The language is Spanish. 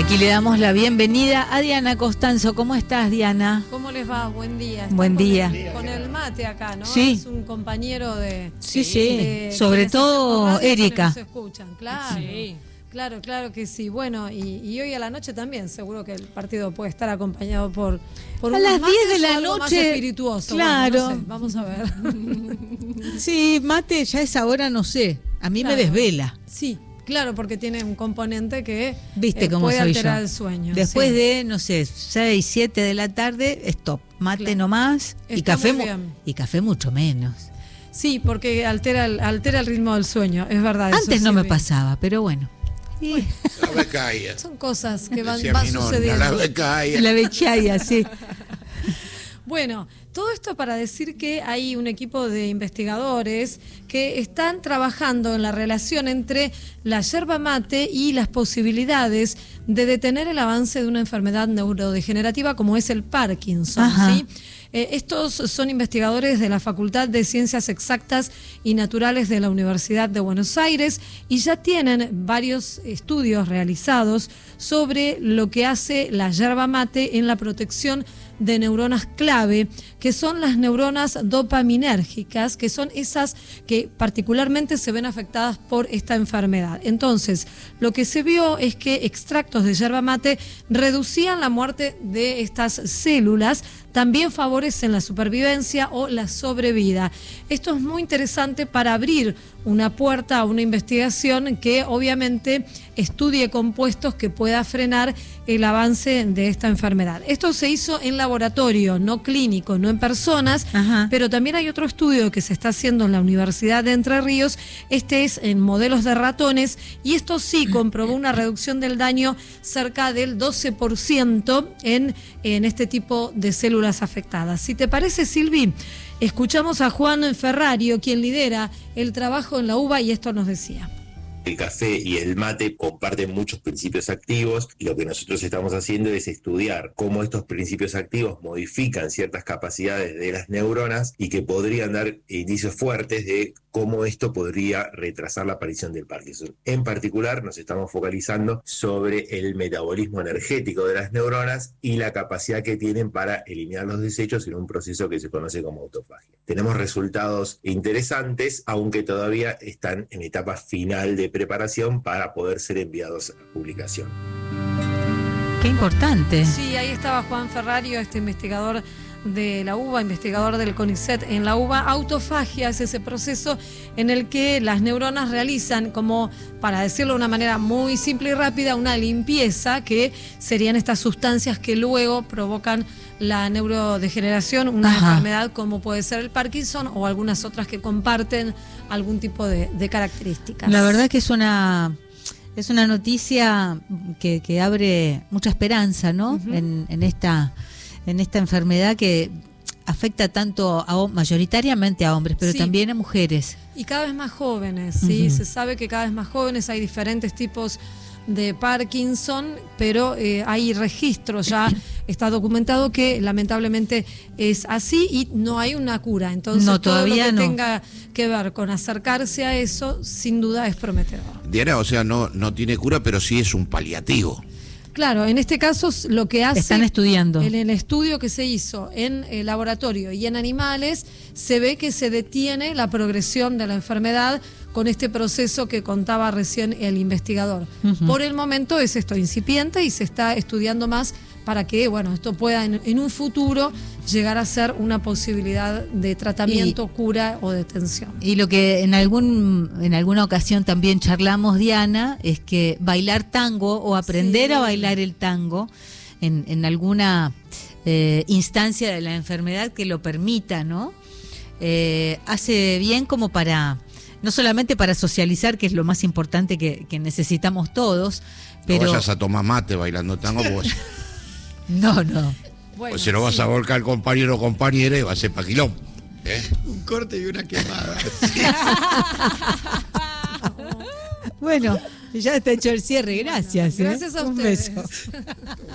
Aquí le damos la bienvenida a Diana Costanzo. ¿Cómo estás, Diana? ¿Cómo les va? Buen día. Buen día. Con el mate acá, ¿no? Sí. Es un compañero de... Sí. de Sobre todo Erika. Se escuchan, claro. Sí. Claro que sí. Bueno, y hoy a la noche también, seguro que el partido puede estar acompañado por a unos las 10 de la algo más noche. espirituoso. Claro. Bueno, no sé, vamos a ver. Sí, mate ya es ahora, no sé. A mí Claro. me desvela. Sí, claro, porque tiene un componente que ¿Viste cómo puede soy alterar yo? el sueño. Después sí. de, no sé, 6, 7 de la tarde, stop. Mate Claro. nomás. Y Está café, muy bien. y café mucho menos. Sí, porque altera el ritmo del sueño, es verdad. eso Antes no me sirve. pasaba, pero bueno. La becaia. Son cosas que van Decía mi nonna, sucediendo. la becaia. La bechaya, sí. Bueno, todo esto para decir que hay un equipo de investigadores que están trabajando en la relación entre la yerba mate y las posibilidades de detener el avance de una enfermedad neurodegenerativa como es el Parkinson. Ajá. ¿Sí? Estos son investigadores de la Facultad de Ciencias Exactas y Naturales de la Universidad de Buenos Aires y ya tienen varios estudios realizados sobre lo que hace la yerba mate en la protección de neuronas clave, que son las neuronas dopaminérgicas, que son esas que particularmente se ven afectadas por esta enfermedad. Entonces, lo que se vio es que extractos de yerba mate reducían la muerte de estas células, también favorecen la supervivencia o la sobrevida. Esto es muy interesante para abrir una puerta a una investigación que obviamente estudie compuestos que pueda frenar el avance de esta enfermedad. Esto se hizo en laboratorio, no clínico, no en personas, Ajá. pero también hay otro estudio que se está haciendo en la Universidad de Entre Ríos. Este es en modelos de ratones y esto sí comprobó una reducción del daño cerca del 12% en este tipo de células afectadas. Si te parece, Silvi, escuchamos a Juan Ferrario, quien lidera el trabajo en la UBA, y esto nos decía. El café y el mate comparten muchos principios activos y lo que nosotros estamos haciendo es estudiar cómo estos principios activos modifican ciertas capacidades de las neuronas y que podrían dar indicios fuertes de cómo esto podría retrasar la aparición del Parkinson. En particular nos estamos focalizando sobre el metabolismo energético de las neuronas y la capacidad que tienen para eliminar los desechos en un proceso que se conoce como autofagia. Tenemos resultados interesantes, aunque todavía están en etapa final de preparación para poder ser enviados a publicación. Qué importante. Sí, ahí estaba Juan Ferrario, este investigador de la UBA, investigador del CONICET en la UBA. Autofagia es ese proceso en el que las neuronas realizan, como para decirlo de una manera muy simple y rápida, una limpieza, que serían estas sustancias que luego provocan la neurodegeneración, una Ajá. enfermedad como puede ser el Parkinson o algunas otras que comparten algún tipo de características. La verdad que es una noticia que abre mucha esperanza, ¿no? Uh-huh. en esta enfermedad que afecta tanto mayoritariamente a hombres, pero Sí. también a mujeres. Y cada vez más jóvenes, ¿sí? Uh-huh. Se sabe que cada vez más jóvenes, hay diferentes tipos de Parkinson, pero hay registros ya, está documentado que lamentablemente es así y no hay una cura. Entonces No, todo todavía lo que no. tenga que ver con acercarse a eso, sin duda es prometedor. Diana, o sea, no tiene cura, pero sí es un paliativo. Claro, en este caso lo que hace... Están estudiando. En el estudio que se hizo en el laboratorio y en animales, se ve que se detiene la progresión de la enfermedad con este proceso que contaba recién el investigador. Uh-huh. Por el momento es esto incipiente y se está estudiando más para que, bueno, esto pueda en un futuro llegar a ser una posibilidad de tratamiento, cura o detención. Y lo que en alguna ocasión también charlamos, Diana, es que bailar tango o aprender Sí. a bailar el tango en alguna instancia de la enfermedad que lo permita, ¿no? Hace bien como para, no solamente para socializar, que es lo más importante que necesitamos todos, pero... No vayas a tomar mate bailando tango, pues, No. Bueno, pues se lo vas sí. a volcar al compañero o compañera y va a ser paquilón. Un corte y una quemada. Bueno, ya está hecho el cierre, gracias. Gracias a Un ustedes. beso.